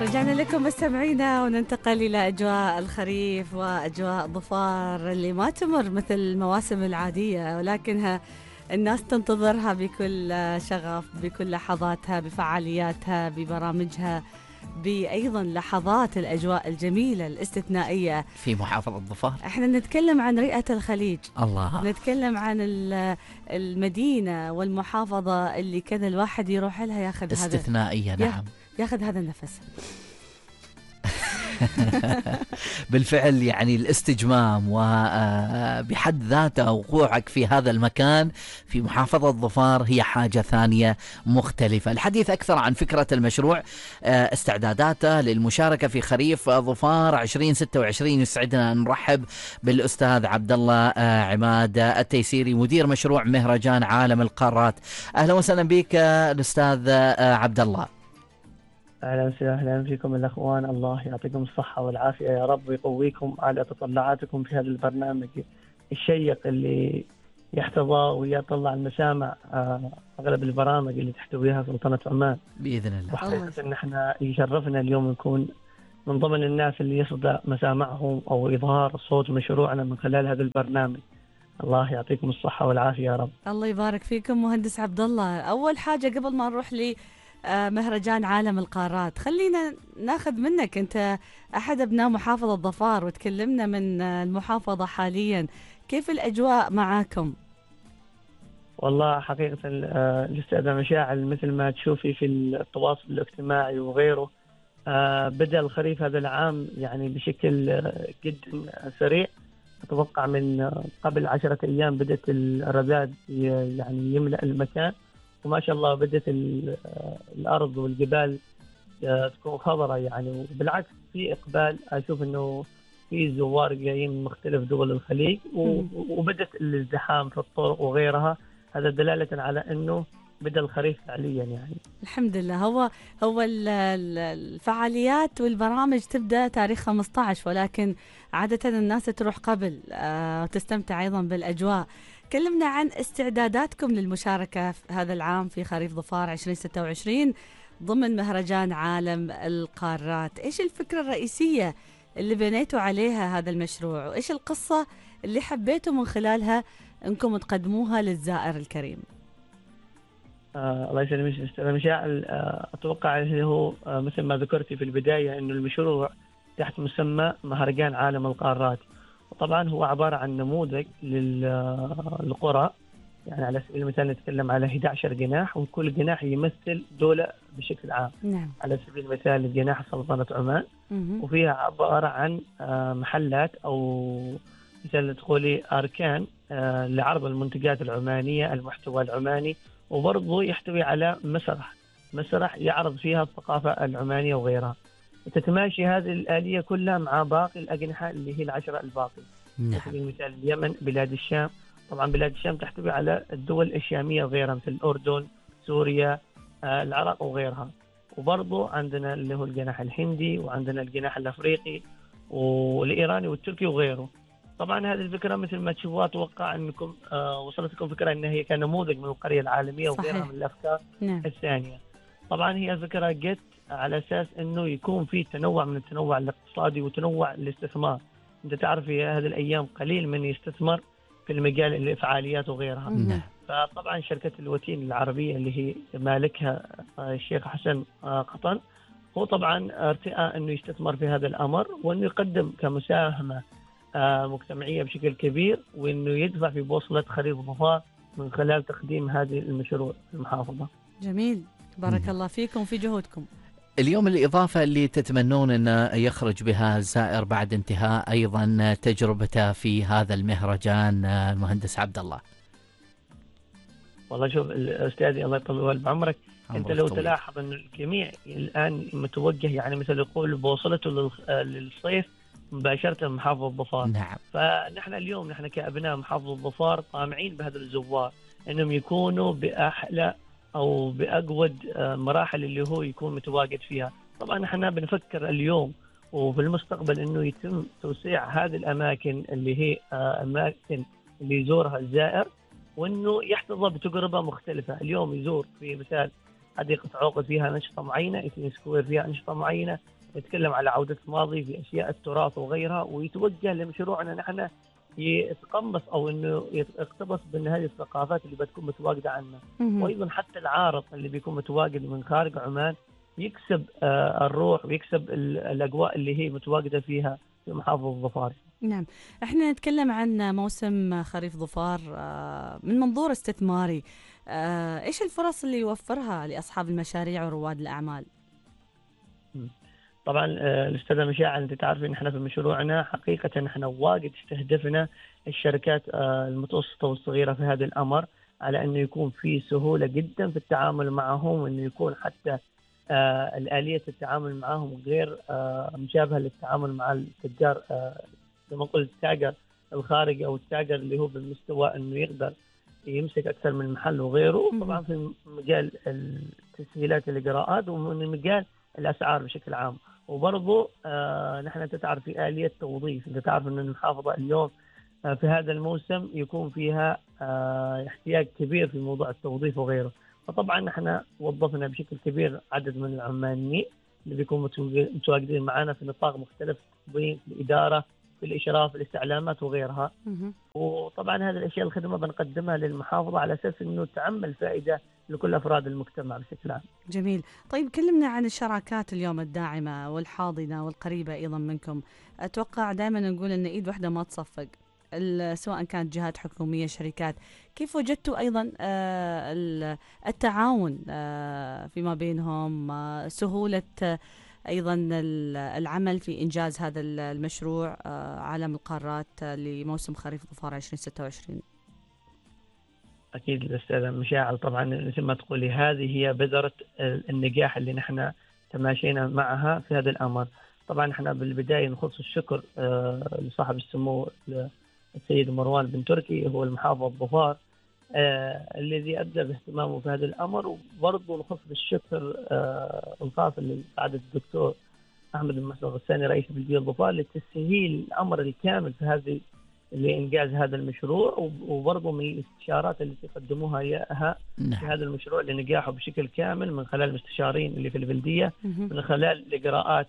رجعنا لكم مستمعينا وننتقل إلى أجواء الخريف وأجواء ظفار اللي ما تمر مثل المواسم العادية، ولكنها الناس تنتظرها بكل شغف، بكل لحظاتها، بفعالياتها، ببرامجها، بأيضا لحظات الأجواء الجميلة الاستثنائية في محافظة ظفار. احنا نتكلم عن رئة الخليج، الله، نتكلم عن المدينة والمحافظة اللي كان الواحد يروح لها ياخذ استثنائية. نعم، ياخذ هذا النفس. بالفعل يعني الاستجمام وبحد ذاته وقوعك في هذا المكان في محافظة ظفار هي حاجة ثانية مختلفة. الحديث أكثر عن فكرة المشروع، استعداداته للمشاركة في خريف ظفار 2026. يسعدنا أن نرحب بالأستاذ عبد الله عماد التيسيري، مدير مشروع مهرجان عالم القارات. أهلا وسهلا بك الأستاذ عبد الله. أهلا وسهلا فيكم الأخوان، الله يعطيكم الصحة والعافية يا رب ويقويكم على تطلعاتكم في هذا البرنامج الشيق اللي يحتضى ويطلع المسامع أغلب البرامج اللي تحتويها سلطنة عمان بإذن الله. وحقيقة إن احنا يشرفنا اليوم نكون من ضمن الناس اللي يصدى مسامعهم أو إظهار صوت مشروعنا من خلال هذا البرنامج. الله يعطيكم الصحة والعافية يا رب. الله يبارك فيكم مهندس عبد الله. أول حاجة قبل ما نروح مهرجان عالم القارات، خلينا ناخذ منك، أنت أحد أبناء محافظة ظفار وتكلمنا من المحافظة حاليا، كيف الأجواء معاكم؟ والله حقيقة الأستاذة مشاعل مثل ما تشوفي في التواصل الاجتماعي وغيره، بدأ الخريف هذا العام يعني بشكل جدا سريع. أتوقع من قبل 10 أيام بدأت الرذاذ يعني يملأ المكان، وما شاء الله بدأت الأرض والجبال تكون خضراء يعني، وبالعكس في إقبال. أشوف إنه في زوار جايين من مختلف دول الخليج وبدأت الازدحام في الطرق وغيرها، هذا دلالة على إنه بدأ الخريف فعليا يعني. الحمد لله. هو الفعاليات والبرامج تبدأ تاريخ 15، ولكن عادة الناس تروح قبل وتستمتع أيضا بالأجواء. كلمنا عن استعداداتكم للمشاركة في هذا العام في خريف ظفار 2026 ضمن مهرجان عالم القارات. إيش الفكرة الرئيسية اللي بنيتوا عليها هذا المشروع، وإيش القصة اللي حبيتوا من خلالها أنكم تقدموها للزائر الكريم؟ الله يسلمك أستاذ مشاعل. أتوقع اللي هو مثل ما ذكرتي في البداية إنه المشروع تحت مسمى مهرجان عالم القارات، وطبعا هو عبارة عن نموذج للقرى. يعني على سبيل المثال نتكلم على 11 جناح، وكل جناح يمثل دولة بشكل عام. نعم. على سبيل المثال جناح سلطنة عمان، وفيها عبارة عن محلات أو مثل تقولي أركان لعرض المنتجات العمانية، المحتوى العماني، وبرضه يحتوي على مسرح يعرض فيها الثقافة العمانية وغيرها. تتماشي هذه الآلية كلها مع باقي الأجنحة اللي هي العشرة الباقي. نعم. مثل المثال اليمن، بلاد الشام. طبعا بلاد الشام تحتوي على الدول الشامية وغيرها مثل الأردن، سوريا، العراق وغيرها. وبرضه عندنا اللي هو الجناح الهندي، وعندنا الجناح الأفريقي والإيراني والتركي وغيره. طبعا هذه الفكرة مثل ما تشوفوا أتوقع أنكم وصلتكم فكرة أنها هي كنموذج من القرية العالمية وغيرها من الأفكار الثانية. طبعا هي فكرة جت على أساس أنه يكون في تنوع من التنوع الاقتصادي وتنوع الاستثمار. أنت تعرف في هذه الأيام قليل من يستثمر في المجال الفعاليات وغيرها. فطبعا شركة الوتين العربية اللي هي مالكها الشيخ حسن قطن، هو طبعا ارتئى أنه يستثمر في هذا الأمر، وأنه يقدم كمساهمة مجتمعية بشكل كبير، وأنه يدفع في بوصلة خريف ظفار من خلال تقديم هذه المشروع في المحافظة. جميل، بارك الله فيكم في جهودكم. اليوم الإضافة اللي تتمنون أن يخرج بها الزائر بعد انتهاء أيضا تجربته في هذا المهرجان المهندس عبد الله؟ والله شوف أستاذي الله يطول بعمرك، أنت لو تلاحظ أن الجميع الآن متوجه يعني مثل يقول بوصلته للصيف مباشرة محافظة ظفار. نعم. فنحن اليوم نحن كأبناء محافظة ظفار طامعين بهذا الزوار أنهم يكونوا بأحلى أو بأجود مراحل اللي هو يكون متواجد فيها. طبعا نحن بنفكر اليوم وفي المستقبل أنه يتم توسيع هذه الأماكن اللي هي أماكن اللي يزورها الزائر، وأنه يحتضى بتجربة مختلفة. اليوم يزور في مثال حديقة عقد فيها أنشطة معينة، إثنين سكوير فيها أنشطة معينة، يتكلم على عودة الماضي في أشياء التراث وغيرها، ويتوجه لمشروعنا نحن يتقمص أو إنه يقتبس من هذه الثقافات اللي بتكون متواجدة عندنا. وأيضا حتى العارض اللي بيكون متواجد من خارج عمان يكسب الروح ويكسب الأجواء اللي هي متواجدة فيها في محافظة ظفار. نعم، احنا نتكلم عن موسم خريف ظفار من منظور استثماري. ايش الفرص اللي يوفرها لأصحاب المشاريع ورواد الأعمال؟ طبعا الأستاذة مشاعل، انت تعرفين احنا في مشروعنا حقيقة احنا واجد استهدفنا الشركات المتوسطة والصغيرة في هذا الأمر، على انه يكون في سهولة جدا في التعامل معهم، وانه يكون حتى الآلية التعامل معهم غير مشابهة للتعامل مع التجار، زي ما قلت التاجر الخارجي او التاجر اللي هو بالمستوى انه يقدر يمسك اكثر من محل وغيره. طبعا في مجال التسهيلات الاجراءات ومن مجال الاسعار بشكل عام. وبرضه نحن تتعرف في آلية توظيف، انت تعرف ان المحافظة اليوم في هذا الموسم يكون فيها احتياج كبير في موضوع التوظيف وغيره. فطبعا نحن وظفنا بشكل كبير عدد من العمانيين اللي بيكونوا متواجدين معنا في نطاق مختلف، في الإدارة، في الإشراف، في الاستعلامات وغيرها. وطبعا هذه الأشياء الخدمة بنقدمها للمحافظة على أساس أنه تعمل فائدة لكل أفراد المجتمع بشكل عام. جميل. طيب كلمنا عن الشراكات اليوم الداعمة والحاضنة والقريبة أيضا منكم. أتوقع دائما نقول أن إيد واحدة ما تصفق، سواء كانت جهات حكومية، شركات. كيف وجدتوا أيضا التعاون فيما بينهم، سهولة أيضا العمل في إنجاز هذا المشروع عالم القارات لموسم خريف ظفار 2026؟ أكيد الأستاذة مشاعل، طبعا مثل ما تقولي هذه هي بذرة النجاح اللي نحن تماشينا معها في هذا الأمر. طبعا احنا بالبداية نخص الشكر لصاحب السمو السيد مروان بن تركي، هو المحافظ ظفار الذي أبدى باهتمامه في هذا الأمر. وبرضه نخص بالشكر الخاص لسعادة الدكتور أحمد بن محسن الغساني رئيس بلدية ظفار لتسهيل الأمر الكامل في هذه لإنجاز هذا المشروع، وبرضه من الاستشارات التي قدموها إياها في هذا المشروع لنجاحه بشكل كامل من خلال المستشارين اللي في البلدية، من خلال الإجراءات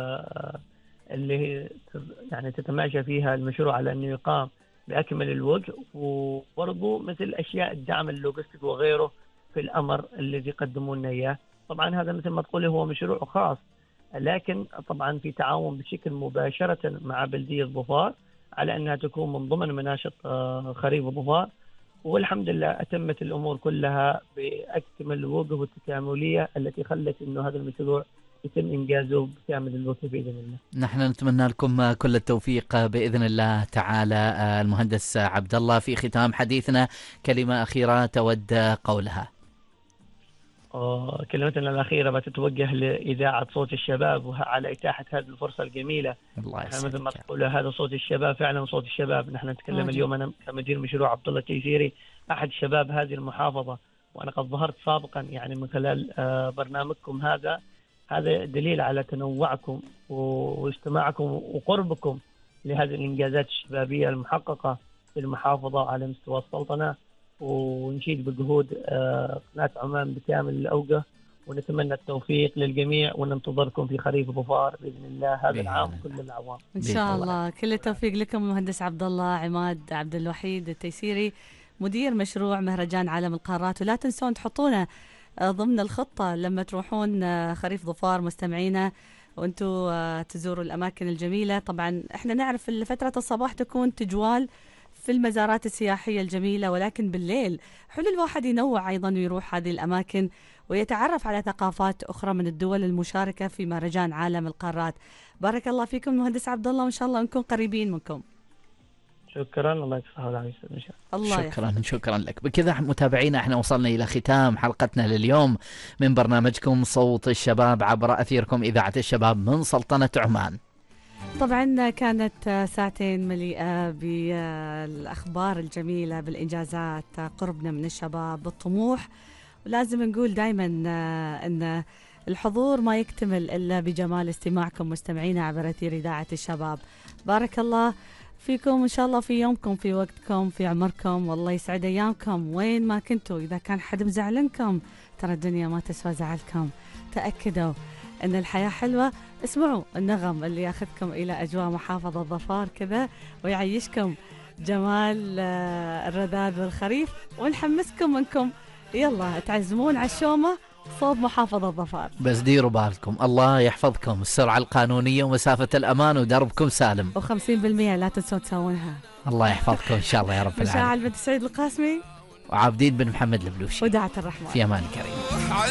اللي يعني تتماشى فيها المشروع على أنه يقام بأكمل الوجه، وبرضه مثل أشياء الدعم اللوجستي وغيره في الأمر الذي قدموا لنا إياه. طبعا هذا مثل ما تقولي هو مشروع خاص، لكن طبعا في تعاون بشكل مباشرة مع بلدية ظفار على أنها تكون من ضمن مناشط خريف ظفار. والحمد لله أتمت الأمور كلها بأكمل وجه والتكاملية التي خلت أنه هذا المشروع يتم إنجازه بكامل الوقت بإذن الله. نحن نتمنى لكم كل التوفيق بإذن الله تعالى. المهندس عبد الله، في ختام حديثنا كلمة أخيرة تود قولها؟ كلمتنا الأخيرة بتتوجه لإذاعة صوت الشباب على إتاحة هذه الفرصة الجميلة. مثل ما تقول هذا صوت الشباب، فعلا صوت الشباب. نحن نتكلم اليوم، أنا كمدير مشروع عبد الله التيسيري أحد شباب هذه المحافظة، وأنا قد ظهرت سابقا يعني من خلال برنامجكم هذا دليل على تنوعكم واجتماعكم وقربكم لهذه الإنجازات الشبابية المحققة في المحافظة على مستوى السلطنة. ونشيد بجهود قناة عمان بكامل الأوجه، ونتمنى التوفيق للجميع، وننتظركم في خريف ظفار بإذن الله هذا العام كل الأعوام إن شاء الله. كل التوفيق لكم المهندس عبد الله عماد عبد الوحيد التيسيري، مدير مشروع مهرجان عالم القارات. ولا تنسون تحطونه ضمن الخطة لما تروحون خريف ظفار مستمعينا، وانتوا تزوروا الأماكن الجميلة. طبعا احنا نعرف فترة الصباح تكون تجوال في المزارات السياحية الجميلة، ولكن بالليل حلو الواحد ينوع أيضا ويروح هذه الأماكن ويتعرف على ثقافات أخرى من الدول المشاركة في مهرجان عالم القارات. بارك الله فيكم مهندس عبد الله، وإن شاء الله نكون قريبين منكم. شكرا، الله يصحة والعافية إن شاء الله. شكرا لك. بكذا متابعينا احنا وصلنا إلى ختام حلقتنا لليوم من برنامجكم صوت الشباب عبر أثيركم إذاعة الشباب من سلطنة عمان. طبعا كانت ساعتين مليئة بالأخبار الجميلة، بالإنجازات، قربنا من الشباب، بالطموح. ولازم نقول دايما أن الحضور ما يكتمل إلا بجمال استماعكم مستمعينا عبر أثير إذاعة الشباب. بارك الله فيكم إن شاء الله في يومكم، في وقتكم، في عمركم، والله يسعد أيامكم وين ما كنتوا. إذا كان حد مزعلنكم ترى الدنيا ما تسوى زعلكم. تأكدوا أن الحياة حلوة اسمعوا النغم اللي ياخذكم إلى أجواء محافظة ظفار كذا، ويعيشكم جمال الرذاذ والخريف، ونحمسكم انكم يلا تعزمون على الشومة صوب محافظة ظفار. بس ديروا بالكم، الله يحفظكم، السرعة القانونية ومسافة الأمان ودربكم سالم، و50% لا تنسون تسوونها. الله يحفظكم إن شاء الله يا رب العالمين. مشاعل بنت سعيد القاسمي وعابدين بن محمد البلوشي ودعة الرحمن، في أمان كريم.